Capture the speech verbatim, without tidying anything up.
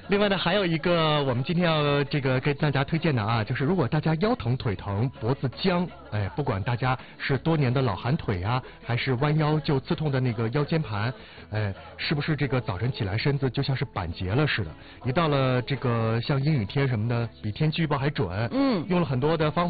另外呢，还有一个我们今天要这个给大家推荐的啊，就是如果大家腰疼、腿疼、脖子僵，哎，不管大家是多年的老寒腿啊，还是弯腰就刺痛的那个腰间盘，哎，是不是这个早晨起来身子就像是板结了似的？一到了这个像阴雨天什么的，比天气预报还准。嗯，用了很多的方法。